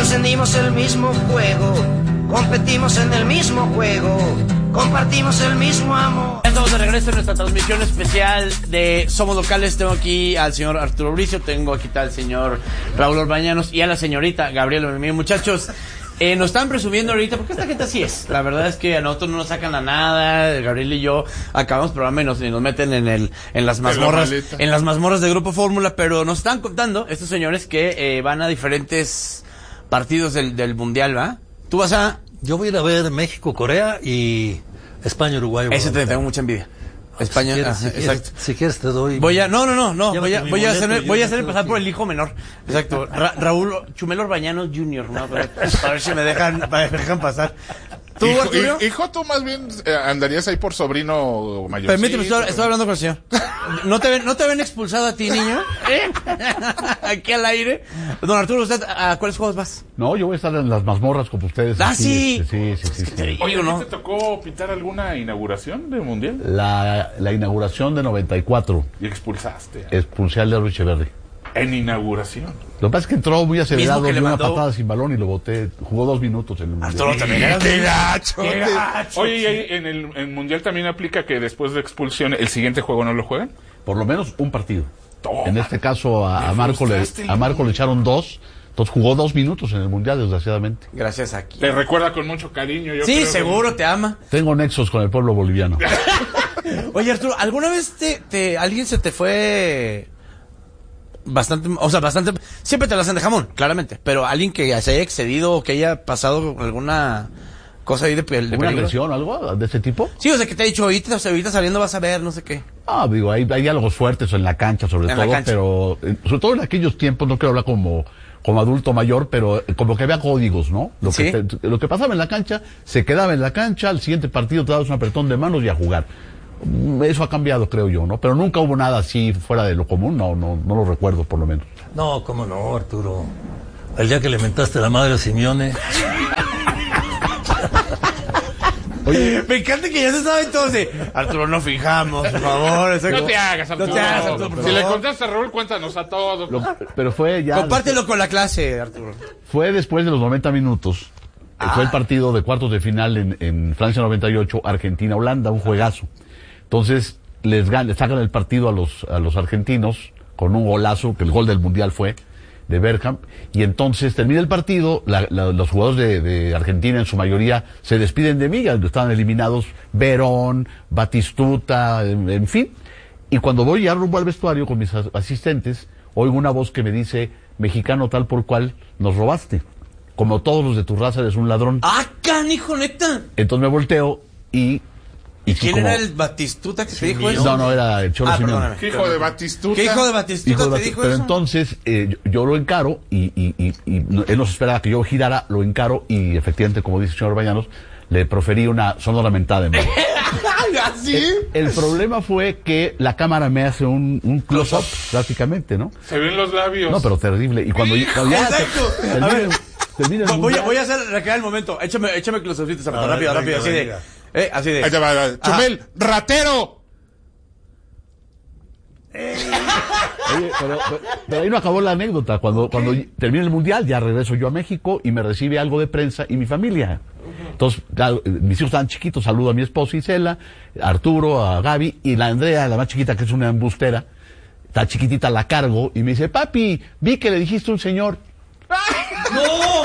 encendimos el mismo fuego, competimos en el mismo juego, compartimos el mismo amor. Estamos de regreso en nuestra transmisión especial de Somos Locales. Tengo aquí al señor Arturo Bricio, tengo aquí al señor Raúl Orbañanos y a la señorita Gabriela Memín. Muchachos, nos están presumiendo ahorita, porque esta gente así es. La verdad es que a nosotros no nos sacan a nada. Gabriel y yo acabamos programa y nos meten en las mazmorras de Grupo Fórmula, pero nos están contando estos señores que van a diferentes partidos del Mundial, ¿va? Tú vas a... Yo voy a ir a ver México, Corea y España, Uruguay. Ese te tengo mucha envidia. España, exacto. Si quieres te doy. Voy a hacer pasar por el hijo menor. Exacto. Raúl Chumel Orbañanos Jr., ¿no? Para ver si me dejan pasar. ¿Tú, hijo, tú más bien andarías ahí por sobrino mayor. Permíteme, estoy hablando con el señor. ¿No te ven expulsado a ti, niño? Aquí al aire. Don Arturo, ¿usted a cuáles juegos vas? No, yo voy a estar en las mazmorras con ustedes. ¡Ah, sí! Sí. Oye, ¿no te tocó pintar alguna inauguración de Mundial? La inauguración de 94. ¿Y expulsaste? Expulsé al de Echeverri. ¿En inauguración? Lo que pasa es que entró muy acelerado, dio una mandó... patada sin balón y lo boté. Jugó 2 minutos en el Mundial. Arturo también era ¡Qué gacho! Oye, ¿y en el Mundial también aplica que después de expulsión el siguiente juego no lo juegan? Por lo menos un partido. Toma. En este caso a Marco le echaron 2. Entonces jugó 2 minutos en el Mundial, desgraciadamente. Gracias aquí. Te recuerda con mucho cariño. Yo sí, creo seguro te ama. Tengo nexos con el pueblo boliviano. Oye, Arturo, ¿alguna vez alguien se te fue... bastante, siempre te lo hacen de jamón, claramente, pero alguien que se haya excedido o que haya pasado alguna cosa ahí de ¿Una agresión o algo de ese tipo? Sí, o sea, que te ha dicho, ahorita saliendo vas a ver, no sé qué. Ah, digo, hay diálogos fuertes en la cancha, sobre todo, pero sobre todo en aquellos tiempos, no quiero hablar como adulto mayor, pero como que había códigos, ¿no? Lo que pasaba en la cancha, se quedaba en la cancha, al siguiente partido te dabas un apretón de manos y a jugar. Eso ha cambiado, creo yo, ¿no? Pero nunca hubo nada así fuera de lo común, no lo recuerdo, por lo menos. No, cómo no, Arturo. El día que le mentaste a la madre a Simeone. Oye, me encanta que ya se sabe entonces. Arturo, no fijamos, por favor. No te hagas, Arturo. No te hagas, Arturo, por favor. Si le contaste a Raúl, cuéntanos a todos. Pero fue ya... Compártelo con la clase, Arturo. Fue después de los 90 minutos. Fue el partido de cuartos de final en Francia 98, Argentina-Holanda, un juegazo. Entonces, les sacan el partido a los argentinos con un golazo, que el gol del Mundial fue, de Bergkamp, y entonces termina el partido, los jugadores de Argentina en su mayoría se despiden de mí, estaban eliminados Verón, Batistuta, en fin, y cuando voy ya rumbo al vestuario con mis asistentes, oigo una voz que me dice, mexicano tal por cual, nos robaste, como todos los de tu raza eres un ladrón. ¡Ah, canijo, neta! Entonces me volteo y ¿quién era el Batistuta que te dijo eso? No, era el Cholo Simeone. ¿Qué hijo de Batistuta? ¿Qué hijo de Batistuta te dijo pero eso? Entonces, yo lo encaro y él nos esperaba que yo girara, lo encaro y efectivamente, como dice el señor Bañanos, le proferí una sonora mentada en voz. ¿Así? El problema fue que la cámara me hace un close-up, prácticamente, ¿no? Se ven los labios. No, pero terrible. Y cuando ya... Exacto. A ver, voy a hacer recrear el momento. Échame close-upitos, rápido, así de... así de... Ahí te va, Chumel, ratero. Oye, pero ahí no acabó la anécdota. Cuando termina el Mundial, ya regreso yo a México y me recibe algo de prensa y mi familia. Entonces, claro, mis hijos estaban chiquitos, saludo a mi esposa Isela, a Arturo, a Gaby, y la Andrea, la más chiquita, que es una embustera, está chiquitita, la cargo, y me dice, papi, vi que le dijiste a un señor. ¡No!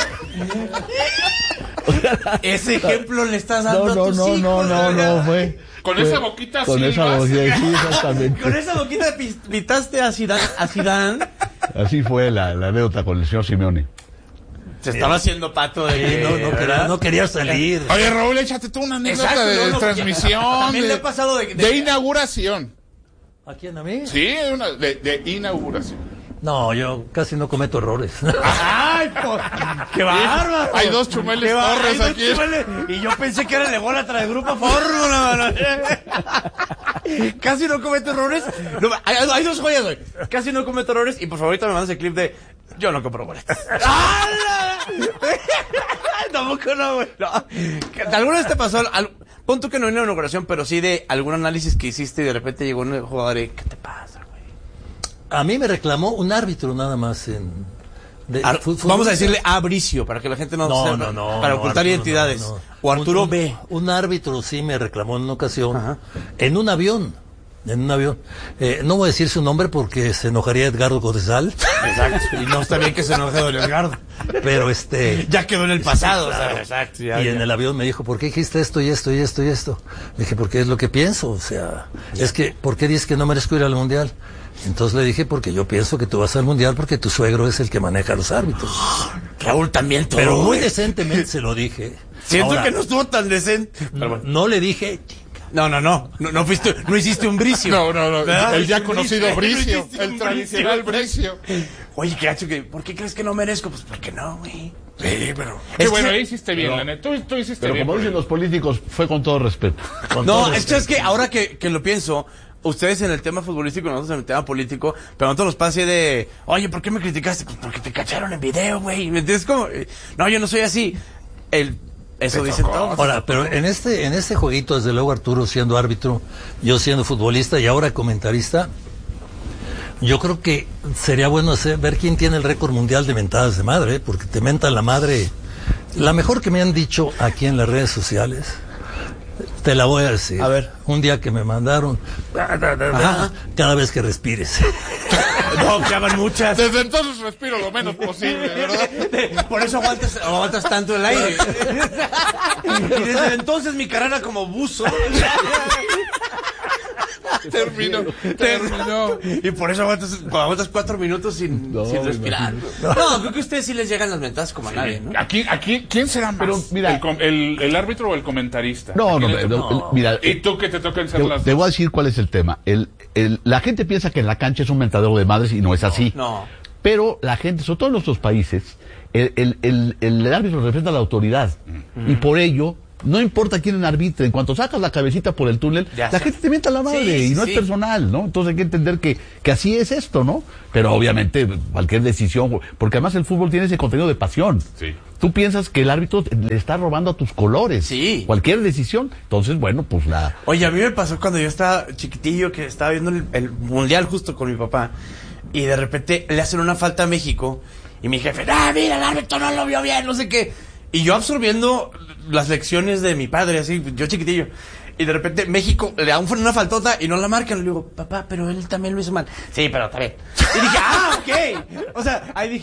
Ese ejemplo le estás dando a tus hijos. No, fue... Con esa boquita con así. Esa boquita, sí, exactamente. Con esa boquita pitaste a Zidane. Así fue la anécdota con el señor Simeone. Se estaba haciendo pato de no quería salir. Oye, Raúl, échate tú una anécdota de transmisión. También le ha pasado de inauguración. ¿A quién, a mí? Sí, de inauguración. No, yo casi no cometo errores. ¡Ay, qué bárbaro! Hay 2 Chumeles Torres aquí. Y yo pensé que era el ególatra de Grupo Fórmula, mano. Casi no cometo errores. No, hay 2 joyas hoy. Casi no cometo errores. Y por favor, ahorita me mandas el clip de... Yo no compro boletas. Tampoco no, güey. No. ¿Alguna vez te pasó? Pon tú que no en una inauguración, pero sí de algún análisis que hiciste y de repente llegó un jugador y... ¿Qué te pasa, güey? A mí me reclamó un árbitro nada más Vamos a decirle A. Bricio, para que la gente no sepa, para ocultar Arturo, identidades. no. O Arturo B. Un árbitro sí me reclamó en una ocasión, en un avión. No voy a decir su nombre porque se enojaría Edgardo Codesal. Exacto. Y no está bien que se enoje don Edgardo. Pero ya quedó en el pasado. Claro. O sea, exacto. Y en el avión me dijo, ¿por qué dijiste esto y esto y esto y esto? Le dije, porque es lo que pienso. O sea, es que, ¿por qué dices que no merezco ir al Mundial? Entonces le dije, porque yo pienso que tú vas al Mundial porque tu suegro es el que maneja a los árbitros. Raúl también todo. Pero muy decentemente se lo dije. Siento Ahora, que no estuvo tan decente. Pero bueno. no le dije... No hiciste un Bricio. No. ¿Verdad? El ya conocido Bricio. No El tradicional Bricio. Oye, qué gacho, ¿por qué crees que no merezco? Pues porque no, güey. Sí, pero... Qué bueno, ahí hiciste bien, la neta. Tú hiciste Pero bien. como dicen los políticos, fue con todo respeto. Es que ahora que lo pienso, ustedes en el tema futbolístico, nosotros en el tema político, pero a nosotros nos pasa de, oye, ¿por qué me criticaste? Pues porque te cacharon en video, güey. ¿Me entiendes? Como, no, yo no soy así. Eso dicen todos. Ahora, pero en este jueguito, desde luego Arturo siendo árbitro, yo siendo futbolista y ahora comentarista, yo creo que sería bueno ver quién tiene el récord mundial de mentadas de madre, porque te mentan la madre. La mejor que me han dicho aquí en las redes sociales, te la voy a decir. A ver. Un día que me mandaron, cada vez que respires. No, que hagan muchas. Desde entonces respiro lo menos posible, ¿verdad? Por eso aguantas tanto el aire. Y desde entonces mi carrera como buzo Terminó. Y por eso aguantas 4 minutos sin respirar. No, creo que a ustedes sí les llegan las ventajas como a nadie, ¿no? Aquí, ¿quién será más? Pero, mira, ¿El árbitro o el comentarista? Mira. ¿Y tú que te tocan ser las Te voy a dos? decir cuál es el tema. La gente piensa que en la cancha es un mentadero de madres y no es así. No. Pero la gente, sobre todo en nuestros países, el árbitro representa a la autoridad. Y por ello, no importa quién arbitre, en cuanto sacas la cabecita por el túnel, la gente te mienta la madre y no es personal, ¿no? Entonces hay que entender que así es esto, ¿no? Pero obviamente cualquier decisión, porque además el fútbol tiene ese contenido de pasión. Sí. Tú piensas que el árbitro le está robando a tus colores. Sí. Cualquier decisión. Entonces, bueno, pues Oye, a mí me pasó cuando yo estaba chiquitillo, que estaba viendo el mundial justo con mi papá, y de repente le hacen una falta a México, y mi jefe, mira, el árbitro no lo vio bien, no sé qué. Y yo absorbiendo las lecciones de mi padre, así, yo chiquitillo. Y de repente México le da una faltota y no la marcan. Le digo, papá, pero él también lo hizo mal. Sí, pero está bien. Y dije, ok. O sea, ahí dije,